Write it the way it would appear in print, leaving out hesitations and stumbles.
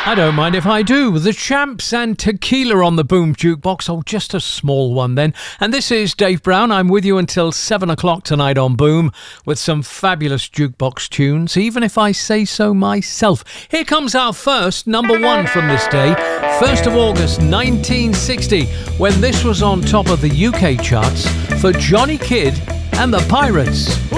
I don't mind if I do. The Champs and Tequila on the Boom Jukebox. Oh, just a small one then. And this is Dave Brown. I'm with you until 7 o'clock tonight on Boom with some fabulous jukebox tunes, even if I say so myself. Here comes our first number one from this day, 1st of August 1960, when this was on top of the UK charts for Johnny Kidd and the Pirates.